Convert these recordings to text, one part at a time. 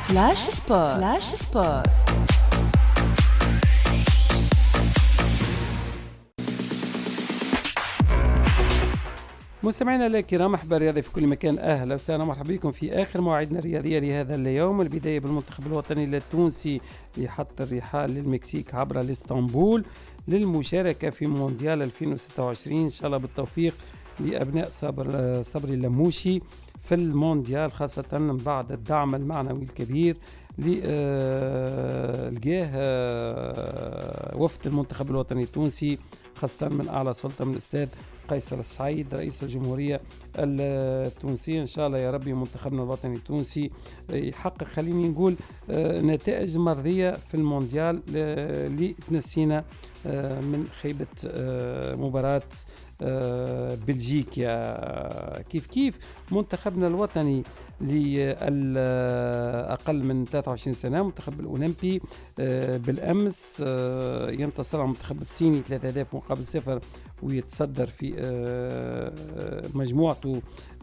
فلاش سبور. فلاش سبور. مستمعينا الكرام، احباب الرياضي في كل مكان، اهلا وسهلا مرحبا بكم في اخر مواعيدنا الرياضيه لهذا اليوم. البدايه بالمنتخب الوطني التونسي يحط الرحال للمكسيك عبر الاسطنبول للمشاركه في مونديال 2026. ان شاء الله بالتوفيق لابناء صبري اللموشي في المونديال، خاصه بعد الدعم المعنوي الكبير لقاه وفد المنتخب الوطني التونسي، خاصه من اعلى سلطه من الاستاذ قيصر السعيد رئيس الجمهورية التونسية. إن شاء الله يا ربي منتخبنا الوطني التونسي يحقق، خليني نقول، نتائج مرضية في المونديال لتنسينا من خيبة مباراة بلجيكا. كيف منتخبنا الوطني لأقل من 23 سنة، منتخب الأولمبي، بالأمس ينتصر على المنتخب الصيني 3 أهداف مقابل 0 ويتصدر في مجموعته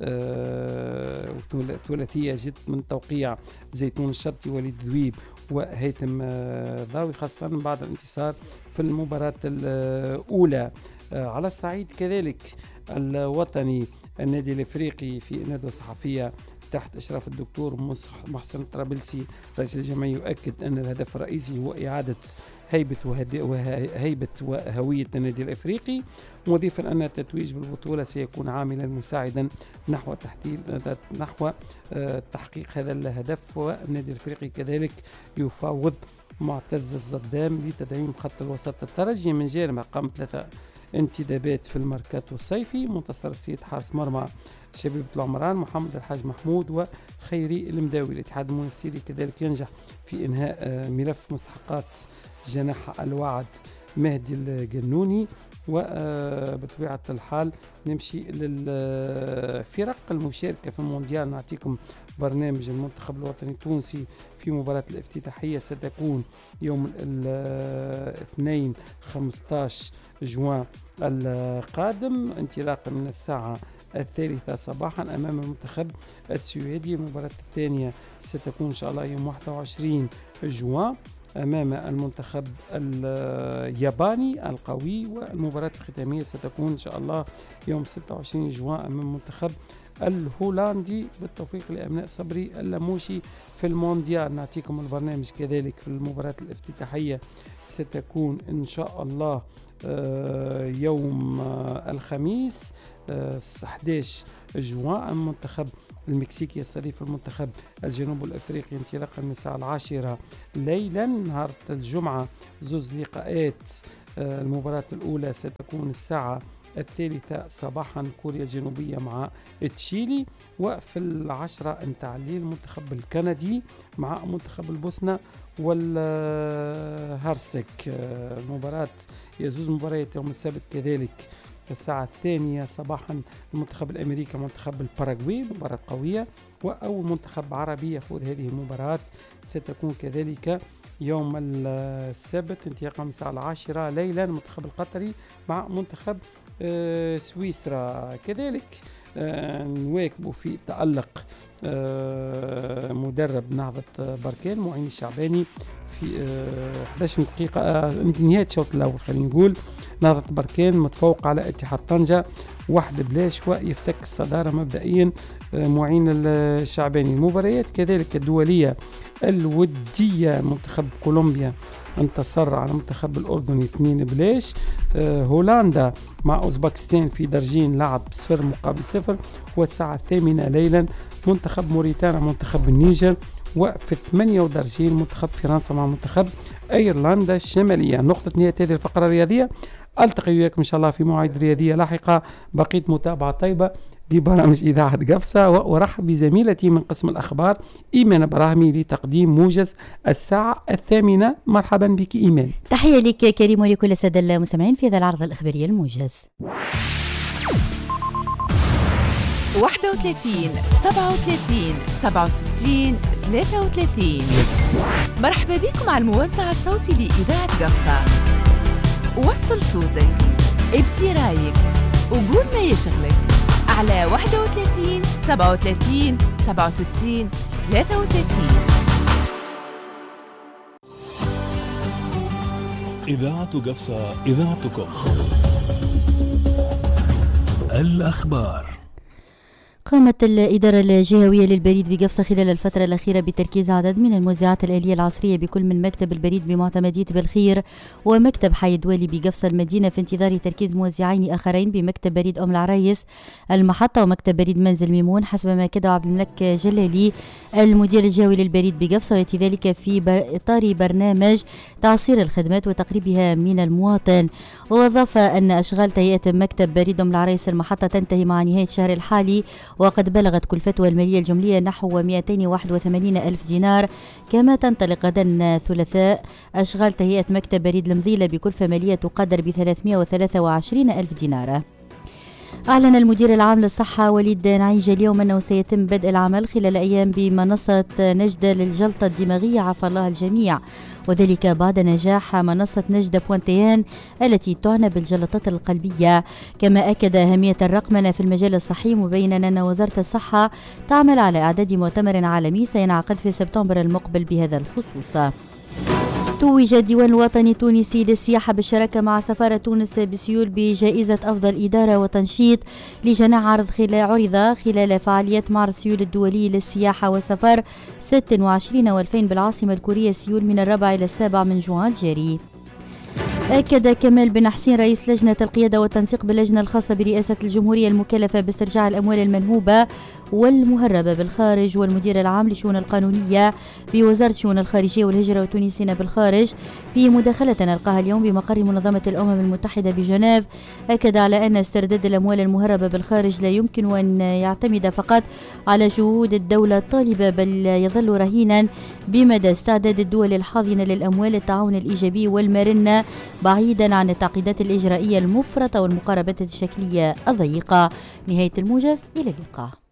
ثلاثية جت من توقيع زيتون الشرطي، وليد دويب وهيثم ضاوي، خاصة بعد الانتصار في المباراة الأولى. على الصعيد كذلك الوطني، النادي الافريقي في ندوة صحفية تحت إشراف الدكتور محسن الطرابلسي رئيس الجمعية يؤكد أن الهدف الرئيسي هو إعادة هيبة وهوية النادي الافريقي، مضيفا أن التتويج بالبطولة سيكون عاملا مساعدا نحو تحقيق هذا الهدف. والنادي الافريقي كذلك يفاوض معتز الصدام لتدعيم خط الوسط. الترجي من جانبه قام 3 انتدابات في الميركاتو الصيفي، منتصر السيد حارس مرمى شبيبة العمران محمد الحاج محمود وخيري المداوي. الاتحاد المنستيري كذلك ينجح في إنهاء ملف مستحقات جناح الوعد مهدي الجنوني. وبطبيعة الحال نمشي للفرق المشاركة في المونديال. نعطيكم برنامج المنتخب الوطني التونسي في مباراة الافتتاحية ستكون يوم الاثنين 15 جوان القادم، انطلاقا من الساعة 3 صباحا أمام المنتخب السويدي. المباراة الثانية ستكون إن شاء الله يوم 21 جوان أمام المنتخب الياباني القوي. والمباراة الختامية ستكون إن شاء الله يوم 26 جوان أمام المنتخب الهولندي. بالتوفيق لأبناء صبري اللموشي في المونديال. نعطيكم البرنامج كذلك في المباراة الافتتاحية ستكون إن شاء الله يوم الخميس 11 جوان. المنتخب المكسيكي يستضيف المنتخب الجنوب الافريقي انطلاقا من الساعه 10 ليلا. نهار الجمعه زوز لقاءات، المباراه الاولى ستكون الساعه 3 صباحا كوريا الجنوبيه مع تشيلي، وفي 10 نتاع الليل المنتخب الكندي مع منتخب البوسنه والهرسك. المباراة يزوز مباريات يوم السبت كذلك الساعة 2 صباحا المنتخب الأمريكي منتخب الباراغواي، مباراة قوية. وأول منتخب عربي يفوز هذه المباراة ستكون كذلك يوم السبت انطلاقا من الساعة 10 ليلا المنتخب القطري مع منتخب سويسرا. كذلك نواكبوا في تألق مدرب نهضة بركان معين الشعباني في 11 دقيقة نهاية الشوط الأول. خلينا نقول نهضة بركان متفوق على اتحاد طنجة 1-0 ويفتك الصدارة مبدئيا معين الشعباني. المباريات كذلك الدولية الودية، منتخب كولومبيا انتصر على منتخب الأردن 2-0. هولندا مع أوزبكستان في درجين لعب 0-0. والساعة 8 ليلا منتخب موريتانيا منتخب النيجر. وفي 8 درجين منتخب فرنسا مع منتخب أيرلندا الشمالية. نقطة نهاية هذه الفقرة الرياضية. ألتقي وياكم إن شاء الله في مواعيد رياضية لاحقة. بقيت متابعة طيبة لبرامج إذاعة قفصة، وأرحب بزميلتي من قسم الأخبار إيمان براهمي لتقديم موجز الساعة 8. مرحبا بك إيمان. تحية لك كريم ولكل السادة المستمعين في هذا العرض الإخباري الموجز. 31 37 67 33. مرحبا بكم على الموزع الصوتي لإذاعة قفصة. وصل صوتك، ابدي رايك، وقول ما يشغلك على 31 37 67 33. إذاعة قفصة، إذاعتكم. الأخبار. قامت الإدارة الجهوية للبريد بقفصة خلال الفترة الأخيرة بتركيز عدد من الموزعات الآلية العصرية بكل من مكتب البريد بمعتمدية بالخير ومكتب حي الدوالي بقفصة المدينة، في انتظار تركيز موزعين آخرين بمكتب بريد أم العرايس المحطة ومكتب بريد منزل ميمون، حسب ما أكده عبد الملك جلالي المدير الجهوي للبريد بقفصة، ويأتي ذلك في إطار برنامج تعصير الخدمات وتقريبها من المواطن. وأضاف أن أشغال تهيئة مكتب بريد أم العرايس المحطة تنتهي مع نهاية الشهر الحالي، وقد بلغت كلفته المالية الجملية نحو 281 ألف دينار. كما تنطلق غدا الثلاثاء أشغال تهيئة مكتب بريد المضيلة بكلفة مالية تقدر ب 323 ألف دينار. أعلن المدير العام للصحة وليد نعيجة اليوم أنه سيتم بدء العمل خلال أيام بمنصة نجدة للجلطة الدماغية عفى الله الجميع، وذلك بعد نجاح منصة نجدة بوانتيان التي تعنى بالجلطات القلبية. كما أكد أهمية الرقمنة في المجال الصحي، مبينا أن وزارة الصحة تعمل على إعداد مؤتمر عالمي سينعقد في سبتمبر المقبل بهذا الخصوص. توج الديوان الوطني التونسي للسياحة بالشراكة مع سفارة تونس بسيول بجائزة أفضل إدارة وتنشيط لجناح عرض خلال فعاليات معرض سيول الدولي للسياحة والسفر 26 و2000 بالعاصمة الكورية سيول من 4 إلى 7 من جوان الجاري. أكد كمال بن حسين رئيس لجنة القيادة والتنسيق باللجنة الخاصة برئاسة الجمهورية المكلفة باسترجاع الأموال المنهوبة والمهربة بالخارج والمدير العام للشؤون القانونية بوزارة الشؤون الخارجية والهجرة والتونسيين بالخارج في مداخلة ألقاها اليوم بمقر منظمة الأمم المتحدة بجنيف، أكد على أن استرداد الأموال المهربة بالخارج لا يمكن أن يعتمد فقط على جهود الدولة الطالبة، بل يظل رهينا بمدى استعداد الدول الحاضنة للأموال التعاون الإيجابي والمرنة بعيدا عن التعقيدات الإجرائية المفرطة والمقاربات الشكلية الضيقة. نهاية الموجز، إلى اللقاء.